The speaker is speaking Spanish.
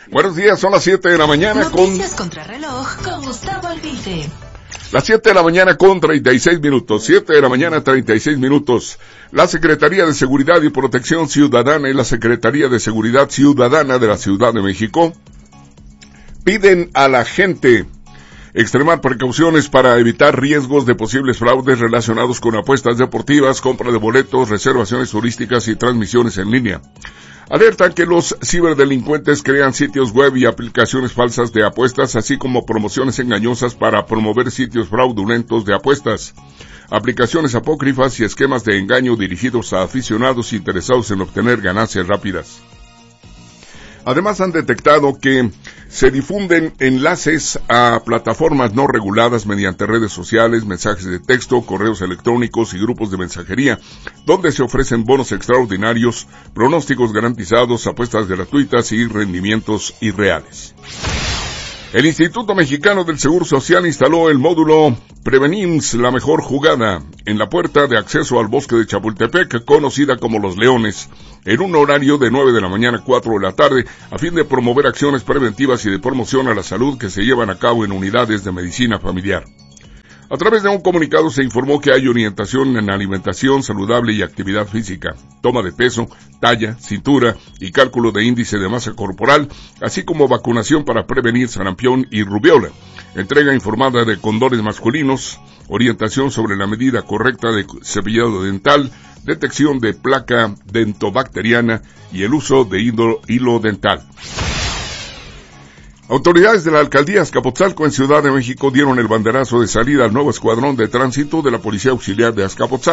Buenos días, son las 7 de la mañana Noticias Contrarreloj con Gustavo Albite. Las 7 de la mañana con 36 minutos, 7 de la mañana 36 minutos. La Secretaría de Seguridad y Protección Ciudadana y la Secretaría de Seguridad Ciudadana de la Ciudad de México piden a la gente extremar precauciones para evitar riesgos de posibles fraudes relacionados con apuestas deportivas, compra de boletos, reservaciones turísticas y transmisiones en línea. Alertan que los ciberdelincuentes crean sitios web y aplicaciones falsas de apuestas, así como promociones engañosas para promover sitios fraudulentos de apuestas, aplicaciones apócrifas y esquemas de engaño dirigidos a aficionados interesados en obtener ganancias rápidas. Además, han detectado que se difunden enlaces a plataformas no reguladas mediante redes sociales, mensajes de texto, correos electrónicos y grupos de mensajería, donde se ofrecen bonos extraordinarios, pronósticos garantizados, apuestas gratuitas y rendimientos irreales. El Instituto Mexicano del Seguro Social instaló el módulo Prevenims, la mejor jugada, en la puerta de acceso al bosque de Chapultepec, conocida como Los Leones, en un horario de 9 de la mañana a 4 de la tarde, a fin de promover acciones preventivas y de promoción a la salud que se llevan a cabo en unidades de medicina familiar. A través de un comunicado se informó que hay orientación en alimentación saludable y actividad física, toma de peso, talla, cintura y cálculo de índice de masa corporal, así como vacunación para prevenir sarampión y rubiola, entrega informada de condones masculinos, orientación sobre la medida correcta de cepillado dental, detección de placa dentobacteriana y el uso de hilo dental. Autoridades de la Alcaldía Azcapotzalco en Ciudad de México dieron el banderazo de salida al nuevo escuadrón de tránsito de la Policía Auxiliar de Azcapotzalco.